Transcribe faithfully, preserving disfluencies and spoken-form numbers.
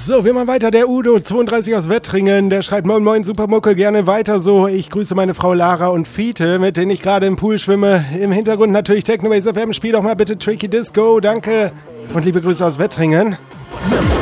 So, wir machen weiter. Der Udo, zweiunddreißig aus Wettringen, der schreibt: Moin Moin, Supermucke, gerne weiter so. Ich grüße meine Frau Lara und Fiete, mit denen ich gerade im Pool schwimme. Im Hintergrund natürlich Technobase F M. Spiel doch mal bitte Tricky Disco, danke. Und liebe Grüße aus Wettringen.